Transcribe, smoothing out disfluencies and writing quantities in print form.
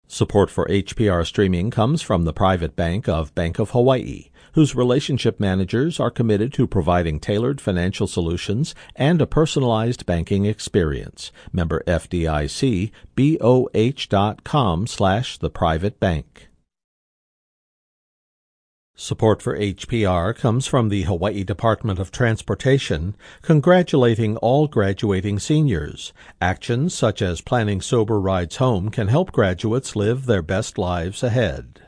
Support for HPR streaming comes from the private bank of Bank of Hawaii, whose relationship managers are committed to providing tailored financial solutions and a personalized banking experience. Member FDIC, BOH.com/theprivatebank. Support for HPR comes from the Hawaii Department of Transportation, congratulating all graduating seniors. Actions such as planning sober rides home can help graduates live their best lives ahead.